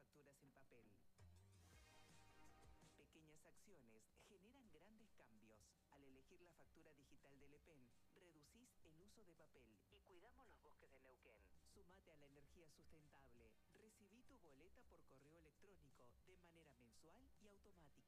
facturas en papel. Pequeñas acciones generan grandes cambios. Al elegir la factura digital del EPEN, reducís el uso de papel y cuidamos los bosques de Neuquén. Sumate a la energía sustentable. Recibí tu boleta por correo electrónico de manera mensual y automática.